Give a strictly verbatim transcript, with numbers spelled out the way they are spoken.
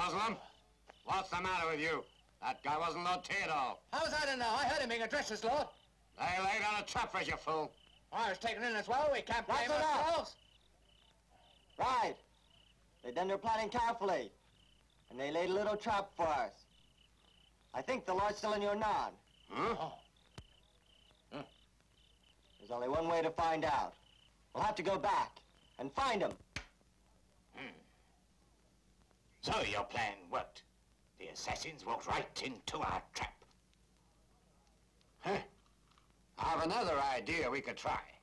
Muslim. What's the matter with you? That guy wasn't Lord Theodore. How's that in now? I heard him being addressed as Lord. They laid on a trap for us, you fool. I was taken in as well. We can't blame That's enough. ourselves. Right. They'd done their planning carefully, and they laid a little trap for us. I think the Lord's still in your non. Huh? Oh. Hmm. There's only one way to find out. We'll have to go back and find him. Hmm. So your plan worked. The assassins walked right into our trap. Huh? I have another idea we could try.